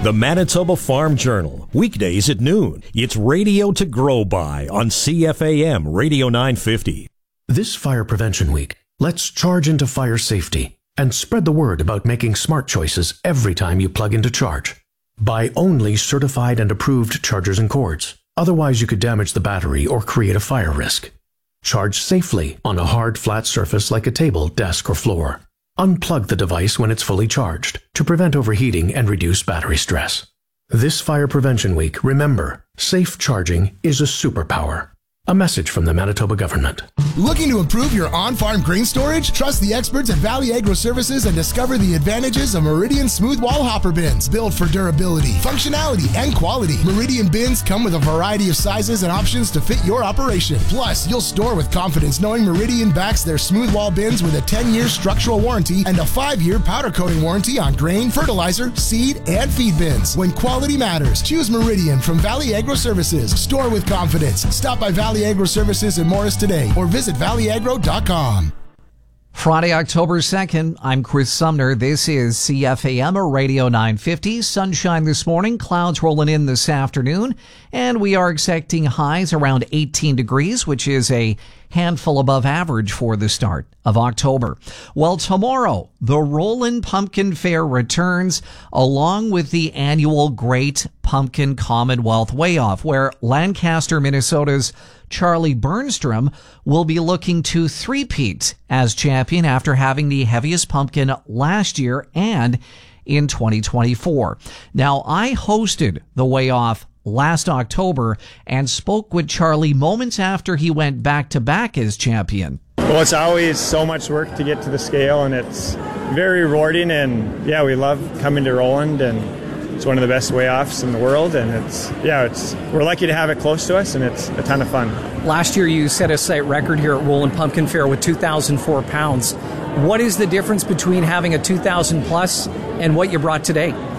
The Manitoba Farm Journal, weekdays at noon. It's radio to grow by on CFAM Radio 950. This Fire Prevention Week, let's charge into fire safety and spread the word about making smart choices every time you plug in to charge. Buy only certified and approved chargers and cords. Otherwise, you could damage the battery or create a fire risk. Charge safely on a hard, flat surface like a table, desk, or floor. Unplug the device when it's fully charged to prevent overheating and reduce battery stress. This Fire Prevention Week, remember, safe charging is a superpower. A message from the Manitoba government. Looking to improve your on-farm grain storage? Trust the experts at Valley Agro Services and discover the advantages of Meridian Smooth Wall Hopper Bins. Built for durability, functionality, and quality. Meridian bins come with a variety of sizes and options to fit your operation. Plus, you'll store with confidence knowing Meridian backs their smooth wall bins with a 10-year structural warranty and a 5-year powder coating warranty on grain, fertilizer, seed, and feed bins. When quality matters, choose Meridian from Valley Agro Services. Store with confidence. Stop by Valley Agro Services in Morris today or visit valleyagro.com. Friday, October 2nd, I'm Chris Sumner. This is CFAM Radio 950. Sunshine this morning, clouds rolling in this afternoon, and we are expecting highs around 18 degrees, which is a handful above average for the start of October. Well, tomorrow, the Rollin' Pumpkin Fair returns along with the annual Great Pumpkin Commonwealth Weigh-Off, where Lancaster, Minnesota's Charlie Burnstrom will be looking to three-peat as champion after having the heaviest pumpkin last year and in 2024. Now, I hosted the weigh-off last October and spoke with Charlie moments after he went back-to-back as champion. Well, it's always so much work to get to the scale, and it's very rewarding, and yeah, we love coming to Roland, and it's one of the best weigh-offs in the world, and we're lucky to have it close to us, and it's a ton of fun. Last year you set a site record here at Rollin' Pumpkin Fair with 2,004 pounds. What is the difference between having a 2,000 plus and what you brought today?